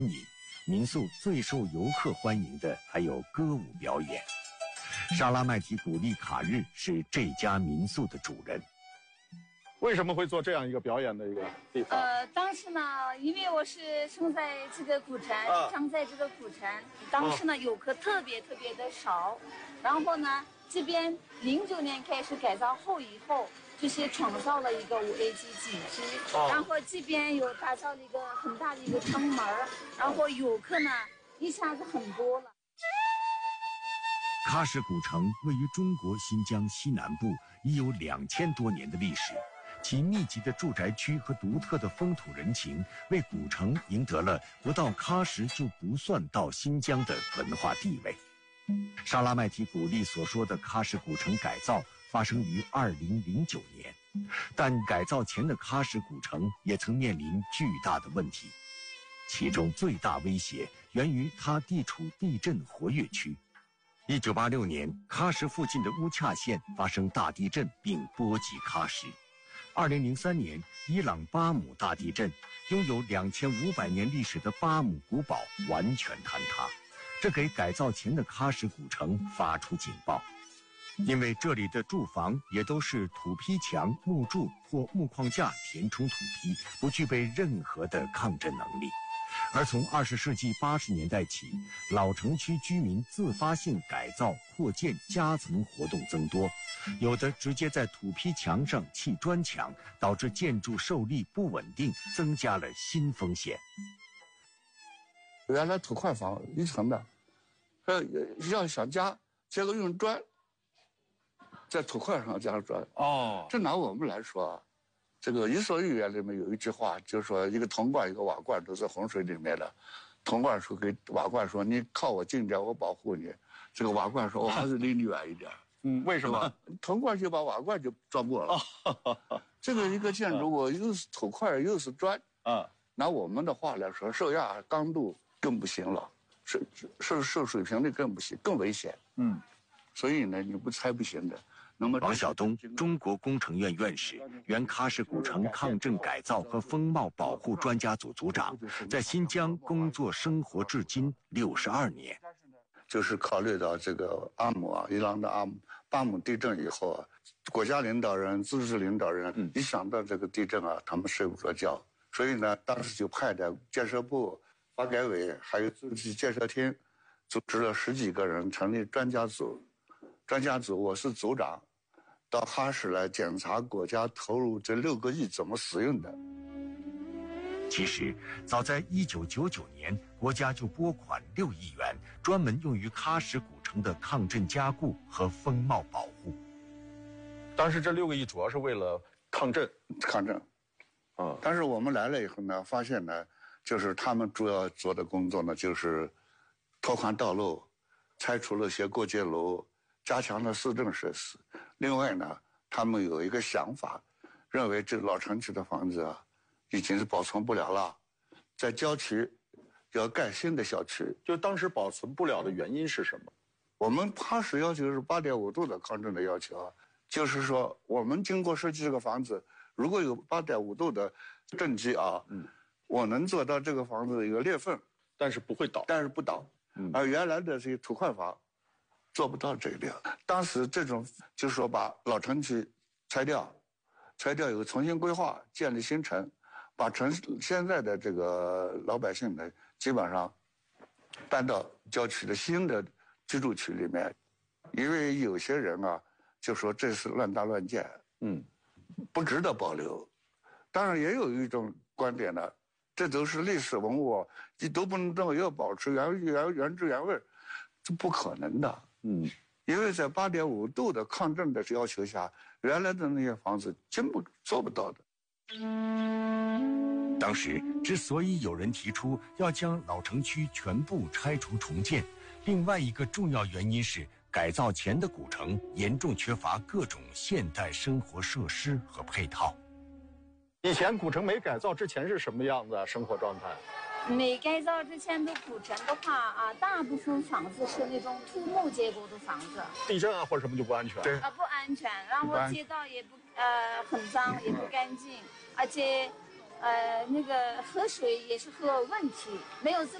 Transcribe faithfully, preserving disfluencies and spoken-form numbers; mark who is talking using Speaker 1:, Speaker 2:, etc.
Speaker 1: 民宿最受游客欢迎的还有歌舞表演。沙拉麦提古丽卡日是这家民宿的主人。
Speaker 2: 为什么会做这样一个表演的一个地方？
Speaker 3: 呃，当时呢，因为我是生在这个古城，
Speaker 2: 啊、
Speaker 3: 长在这个古城，当时呢、啊、游客特别特别的少，然后呢，这边零九年开始改造后以后，就是创造了一个五 A 级景区，啊、然后这边有打造了一个很大的一个城门，然后游客呢一下子很多了。
Speaker 1: 喀什古城位于中国新疆西南部，已有两千多年的历史。其密集的住宅区和独特的风土人情，为古城赢得了不到喀什就不算到新疆的文化地位。沙拉麦提古丽所说的喀什古城改造发生于二零零九年，但改造前的喀什古城也曾面临巨大的问题，其中最大威胁源于它地处地震活跃区。一九八六年，喀什附近的乌恰县发生大地震，并波及喀什。二零零三年，伊朗巴姆大地震，拥有两千五百年历史的巴姆古堡完全坍塌，这给改造前的喀什古城发出警报。因为这里的住房也都是土坯墙、木柱或木框架填充土坯，不具备任何的抗震能力。而从二十世纪八十年代起，老城区居民自发性改造、扩建、加层活动增多，有的直接在土坯墙上砌砖墙，导致建筑受力不稳定，增加了新风险。
Speaker 4: 原来土块房一层的，呃，要想加，结果用砖，在土块上加砖。哦，这拿我们来说，这个《伊索寓言》里面有一句话，就是说一个铜罐一个瓦罐都在洪水里面的，铜罐说给瓦罐说你靠我近点，我保护你。这个瓦罐说我还是离你远一点。
Speaker 2: 嗯，为什么？
Speaker 4: 铜罐就把瓦罐就装过了。哦、这个一个建筑物又是土块又是砖，啊，拿我们的话来说，受压刚度更不行了，受受受水平的更不行，更危险。嗯，所以呢，你不拆不行的。那么，
Speaker 1: 王晓东，中国工程院院士，原喀什古城抗震改造和风貌保护专家组组长，在新疆工作生活至今六十二年。
Speaker 4: 就是考虑到这个阿姆啊，伊朗的阿姆巴姆地震以后啊，国家领导人、自治领导人、嗯、一想到这个地震啊，他们睡不着觉，所以呢，当时就派的建设部、发改委还有自治建设厅，组织了十几个人成立专家组。专家组我是组长，到喀什来检查国家投入这六个亿怎么使用的。
Speaker 1: 其实，早在一九九九年，国家就拨款六亿元，专门用于喀什古城的抗震加固和风貌保护。
Speaker 2: 当时这六个亿主要是为了抗震，
Speaker 4: 抗震。啊，但是我们来了以后呢，发现呢，就是他们主要做的工作呢，就是拓宽道路，拆除了些过街楼，加强了市政设施。另外呢，他们有一个想法，认为这老城区的房子啊，已经是保存不了了，在郊区要盖新的小区。
Speaker 2: 就当时保存不了的原因是什么？
Speaker 4: 我们喀什要求是八点五度的抗震的要求啊，就是说我们经过设计这个房子，如果有八点五度的震级啊，嗯，我能做到这个房子有裂缝，
Speaker 2: 但是不会倒，
Speaker 4: 但是不倒。嗯，而原来的这些土块房做不到这一点。当时这种就是说把老城区拆掉，拆掉以后重新规划，建立新城。把城现在的这个老百姓呢，基本上搬到郊区的新的居住区里面，因为有些人啊就说这是乱搭乱建，嗯，不值得保留。当然也有一种观点呢，这都是历史文物，你都不能动，要保持原原原汁原味，这不可能的，嗯，因为在八点五度的抗震的要求下，原来的那些房子根本做不到的。
Speaker 1: 当时之所以有人提出要将老城区全部拆除重建，另外一个重要原因是改造前的古城严重缺乏各种现代生活设施和配套。
Speaker 2: 以前古城没改造之前是什么样的生活状态？
Speaker 3: 没改造之前的古城的话啊，大部分房子是那种土木结构的房子，
Speaker 2: 地震啊或者什么就不安全。
Speaker 4: 对
Speaker 3: 啊，不安全，然后街道也不呃很脏，也不干净，而且呃，那个喝水也是个问题，没有这